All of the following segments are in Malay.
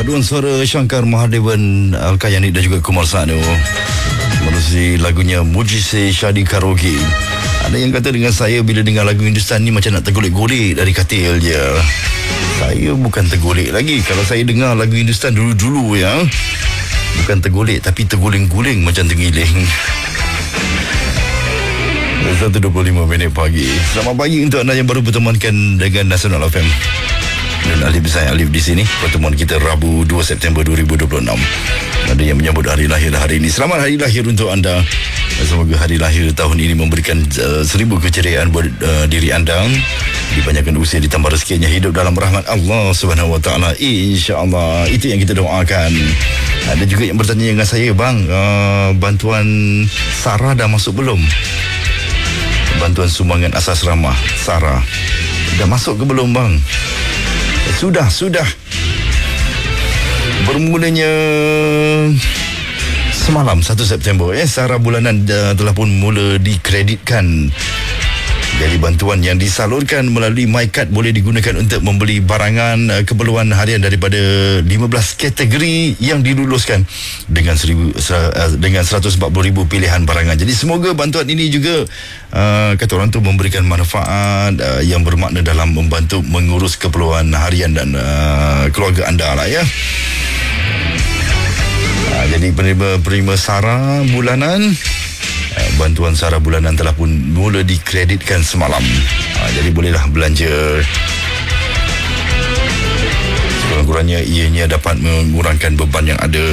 Paduan suara Shankar Mahadevan, Al-Kayani dan juga Kumar Sanu melalui lagunya Mujise Shadi Karaoke. Ada yang kata dengan saya bila dengar lagu Hindustan ni macam nak tergolek-golek dari katil je. Saya bukan tergolek lagi. Kalau saya dengar lagu Hindustan dulu-dulu ya, bukan tergolek tapi terguling-guling macam tergiling. 1.25 pagi. Selamat pagi untuk anda yang baru bertemankan dengan Nasional FM. Dan Alif saya Alif di sini. Pertemuan kita Rabu 2 September 2026. Ada yang menyambut hari lahir hari ini. Selamat hari lahir untuk anda. Semoga hari lahir tahun ini memberikan 1000 keceriaan buat diri anda. Dipanjangkan usia, ditambah rezekinya, hidup dalam rahmat Allah Subhanahu Wa Taala. InsyaAllah. Itu yang kita doakan. Ada juga yang bertanya dengan saya, bang, bantuan SARA dah masuk belum? Bantuan sumbangan asas ramah SARA dah masuk ke belum, bang? Sudah. Bermulanya semalam 1 September SARA bulanan telah pun mula dikreditkan. Jadi bantuan yang disalurkan melalui MyCard boleh digunakan untuk membeli barangan keperluan harian daripada 15 kategori yang diluluskan dengan 140,000 pilihan barangan. Jadi semoga bantuan ini juga kata orang tu memberikan manfaat yang bermakna dalam membantu mengurus keperluan harian dan keluarga anda lah ya. Jadi penerima SARA bulanan, bantuan SARA bulanan telah pun mula dikreditkan semalam. Jadi bolehlah belanja. Sekurang-kurangnya ianya dapat mengurangkan beban yang ada.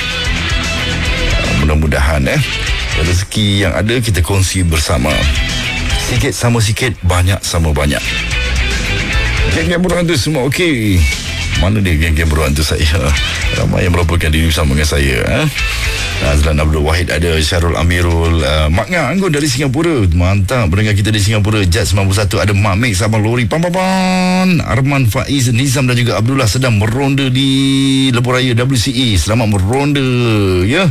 Mudah-mudahan rezeki yang ada kita kongsi bersama. Sikit sama sikit, banyak sama banyak. Geng-geng berhantu semua okey. Mana dia geng-geng berhantu saya? Ramai yang melaporkan diri bersama dengan saya. Azlan Abdul Wahid ada, Syarul Amirul, Mak Ngah dari Singapura. Mantap pendengar kita di Singapura. Jad 91 ada Mak Mek Sabang Lori Pampapan, Arman Faiz Nizam dan juga Abdullah sedang meronda di Lebuh Raya WCE. Selamat meronda ya.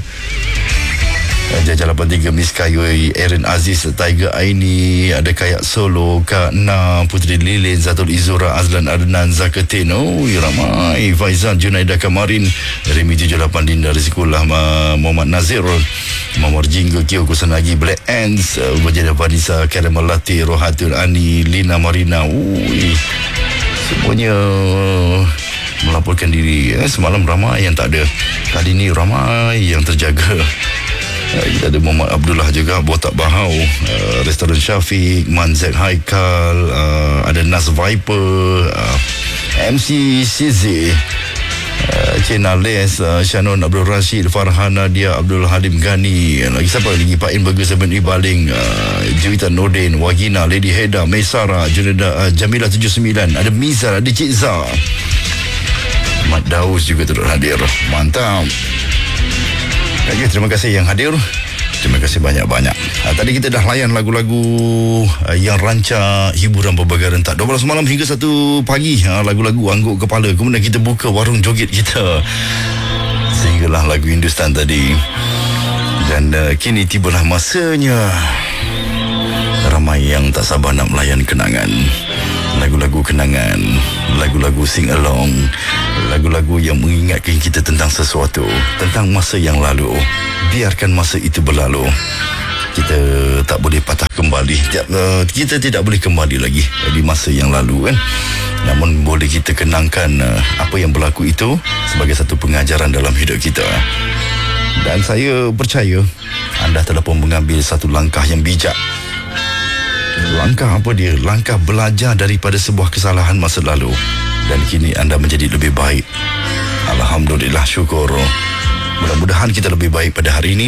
Jajah 83 Miss Kayoi, Erin Aziz, Tiger Aini, ada Kayak Solo, Kak Na, Putri Lilin, Zatul Izura, Azlan Adnan, Zakatin, ramai, Faizal, Junaidah Kamarin, Remi 78, Dinda Rizkullah, Muhammad Nazir, Muhammad Jingga, Kio Kusanagi, Black Ants, Wajah Vanessa, Karamel Lati, Rohatul Ani, Lina Marina, semuanya melaporkan diri. Semalam ramai yang tak ada, kali ni ramai yang terjaga. Kita ada Muhammad Abdullah juga, Botak Bahau, Restoran Syafiq, Manzek Haikal, ada Nas Viper, MC CZ, Cina Les, Shannon Abdul Rashid, Farhana Dia, Abdul Halim Ghani, lagi siapa lagi, Pak In Burger 7 Ibaling, Juwita Nordin, Wagina, Lady Heda, Maisara, Junida, Jamila 79, ada Miza, ada Cik Zah, Mat Daus juga turut hadir. Mantap. Okay, terima kasih yang hadir. Terima kasih banyak-banyak. Tadi kita dah layan lagu-lagu yang rancak hiburan berbagai rentak 12 malam hingga 1 pagi. Lagu-lagu angguk kepala. Kemudian kita buka warung joget kita sehinggalah lagu Hindustan tadi. Dan kini tibalah masanya ramai yang tak sabar nak melayan kenangan. Lagu-lagu kenangan, lagu-lagu sing along, lagu-lagu yang mengingatkan kita tentang sesuatu, tentang masa yang lalu. Biarkan masa itu berlalu. Kita tak boleh patah kembali. Kita tidak boleh kembali lagi di masa yang lalu kan. Namun boleh kita kenangkan apa yang berlaku itu sebagai satu pengajaran dalam hidup kita. Dan saya percaya anda telah pun mengambil satu langkah yang bijak. Langkah apa dia? Langkah belajar daripada sebuah kesalahan masa lalu. Dan kini anda menjadi lebih baik. Alhamdulillah, syukur. Mudah-mudahan kita lebih baik pada hari ini.